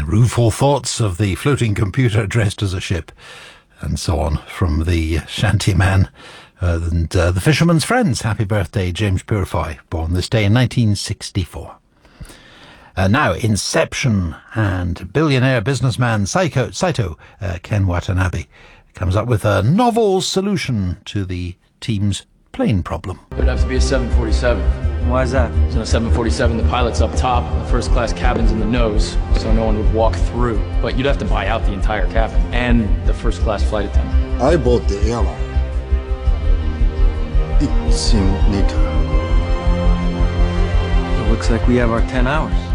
rueful thoughts of the floating computer dressed as a ship, and so on, from the Shantyman and the Fisherman's Friends. Happy birthday, James Purify, born this day in 1964. Now, Inception and billionaire businessman Saito Ken Watanabe comes up with a novel solution to the team's plane problem. It would have to be a 747. Why is that? So in a 747, the pilot's up top, the first class cabin's in the nose, so no one would walk through. But you'd have to buy out the entire cabin and the first class flight attendant. I bought the airline. It seemed neater. It looks like we have our 10 hours.